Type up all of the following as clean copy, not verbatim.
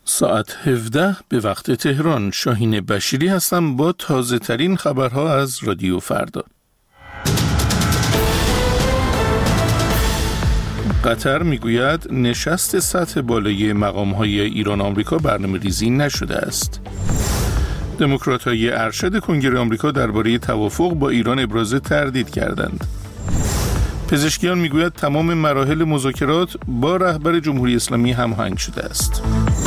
ساعت 17 به وقت تهران. شاهین بشیری هستم با تازه ترین خبرها از رادیو فردا. قطر میگوید نشست سطح بالای مقام‌های ایران آمریکا برنامه‌ریزی نشده است. دموکرات‌های ارشد کنگره آمریکا درباره توافق با ایران ابراز تردید کردند. پزشکیان میگوید تمام مراحل مذاکرات با رهبر جمهوری اسلامی هماهنگ شده است.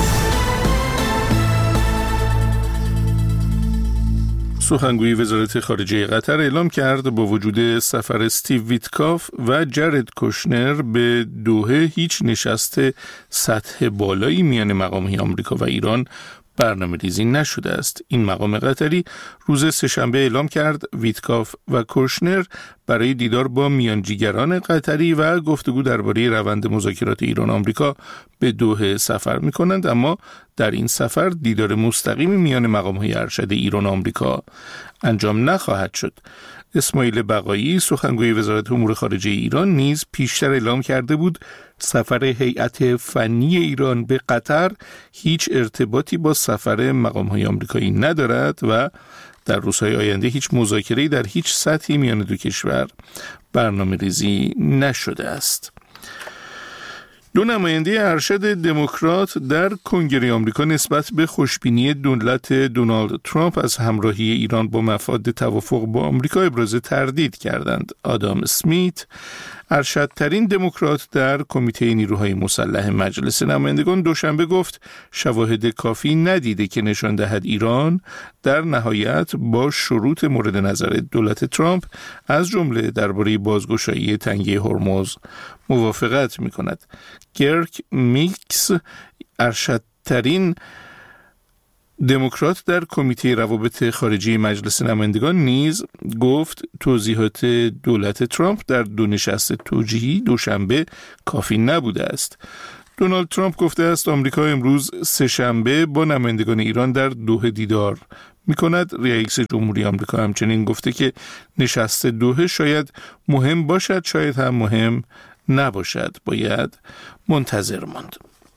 سخنگوی وزارت خارجه قطر اعلام کرد با وجود سفر استیو ویتکاف و جرد کوشنر به دوحه هیچ نشست سطح بالایی میان مقام‌های آمریکا و ایران برنامه‌ریزی نشده است. این مقام قطری روز سه‌شنبه اعلام کرد ویتکاف و کوشنر برای دیدار با میانجیگران قطری و گفتگو درباره روند مذاکرات ایران آمریکا به دوحه سفر می‌کنند، اما در این سفر دیدار مستقیم میان مقام‌های ارشد ایران آمریکا انجام نخواهد شد. اسماعیل بقایی سخنگوی وزارت امور خارجه ایران نیز پیشتر اعلام کرده بود سفر هیئت فنی ایران به قطر هیچ ارتباطی با سفر مقام‌های آمریکایی ندارد و در روزهای آینده هیچ مذاکره‌ای در هیچ سطحی میان دو کشور برنامه‌ریزی نشده است. دو نماینده ارشد دموکرات در کنگره آمریکا نسبت به خوشبینی دولت دونالد ترامپ از همراهی ایران با مفاد توافق با آمریکا ابراز تردید کردند. آدام اسمیت، ارشدترین دموکرات در کمیته نیروهای مسلح مجلس نمایندگان، دوشنبه گفت شواهد کافی ندیده که نشان دهد ایران در نهایت با شروط مورد نظر دولت ترامپ از جمله درباره بازگشایی تنگه هرمز موافقت می‌کند. گرک میکس، ارشدترین دموکرات در کمیته روابط خارجی مجلس نمایندگان، نیز گفت توضیحات دولت ترامپ در دو نشست توجیهی دوشنبه کافی نبوده است. دونالد ترامپ گفته است آمریکا امروز سه‌شنبه با نمایندگان ایران در دوحه دیدار می‌کند. رئیس جمهوری آمریکا همچنین گفته که نشست دوحه شاید مهم باشد، شاید هم مهم نباشد، باید منتظر ماند.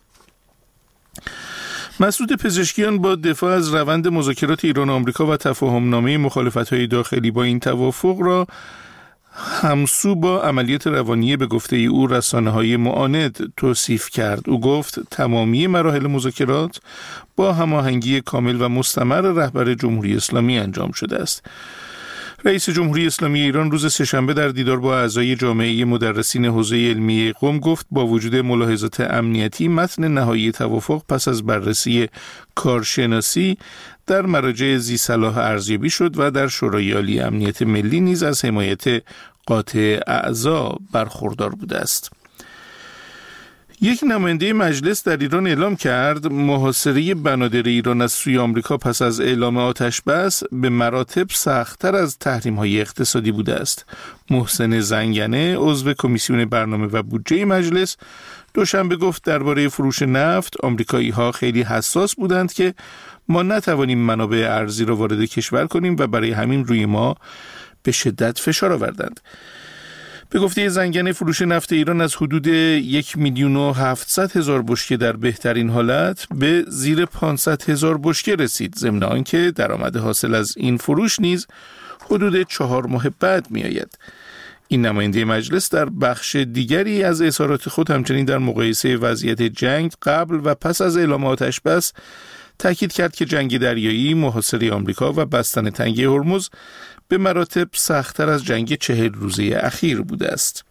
مسعود پزشکیان با دفاع از روند مذاکرات ایران و آمریکا و تفاهمنامه مخالفت‌های داخلی با این توافق را همسو با عملیات روانی به گفته او رسانه‌های معاند توصیف کرد. او گفت تمامی مراحل مذاکرات با هماهنگی کامل و مستمر رهبر جمهوری اسلامی انجام شده است. رئیس جمهوری اسلامی ایران روز سه‌شنبه در دیدار با اعضای جامعه مدرسین حوزه علمیه قم گفت با وجود ملاحظات امنیتی متن نهایی توافق پس از بررسی کارشناسی در مراجع ذی صلاح ارزیابی شد و در شورای عالی امنیت ملی نیز از حمایت قاطع اعضا برخوردار بوده است. یک نماینده مجلس در ایران اعلام کرد محاصره بنادر ایران از سوی آمریکا پس از اعلام آتش بس به مراتب سخت‌تر از تحریم‌های اقتصادی بوده است. محسن زنگنه، عضو کمیسیون برنامه و بودجه مجلس، دوشنبه گفت درباره فروش نفت آمریکایی‌ها خیلی حساس بودند که ما نتوانیم منابع ارزی را وارد کشور کنیم و برای همین روی ما به شدت فشار آوردند. به گفته زنگنه فروش نفت ایران از حدود 1,700,000 بشکه در بهترین حالت به زیر 500,000 بشکه رسید، ضمن آنکه درآمد حاصل از این فروش نیز حدود 4 ماه بعد می آید. این نماینده مجلس در بخش دیگری از اظهارات خود همچنین در مقایسه وضعیت جنگ قبل و پس از اعلام آتش بس تاکید کرد که جنگ دریایی، محاصره آمریکا و بستن تنگه هرمز به مراتب سخت‌تر از جنگ 40 روزه اخیر بوده است.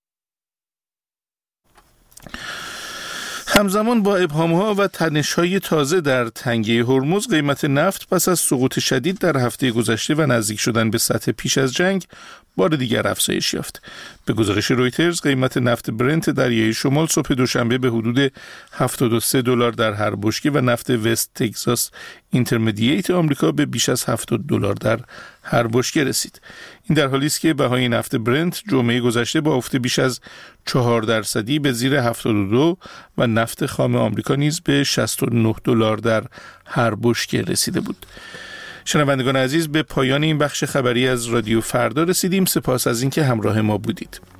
همزمان با ابهام‌ها و تنش‌های تازه در تنگه هرمز، قیمت نفت پس از سقوط شدید در هفته گذشته و نزدیک شدن به سطح پیش از جنگ بار دیگر افزایش یافت. به گزارش رویترز قیمت نفت برنت دریای شمال صبح دوشنبه به حدود $73 در هر بشکه و نفت وست تگزاس اینترمدییت آمریکا به بیش از $70 در هر بشکه رسید. این در حالی است که بهای نفت برنت جمعه گذشته با افت بیش از 4% به زیر 72 و نفت خام آمریکا نیز به $69 در هر بشکه رسیده بود. شنوندگان عزیز، به پایان این بخش خبری از رادیو فردا رسیدیم. سپاس از اینکه همراه ما بودید.